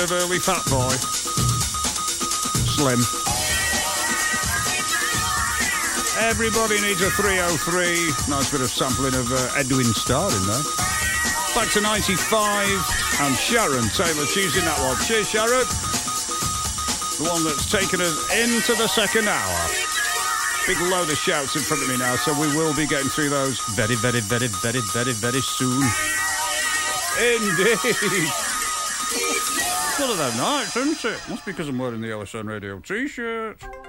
of early Fat Boy. Slim. Everybody needs a 303. Nice bit of sampling of Edwin Starr in there. Back to 95. And Sharon Taylor, she's in that one. Cheers, Sharon. The one that's taken us into the second hour. Big load of shouts in front of me now, so we will be getting through those very, very, very, very, very, very soon. Indeed. It's one of them nights, isn't it? Must be because I'm wearing the LSN Radio T-shirt.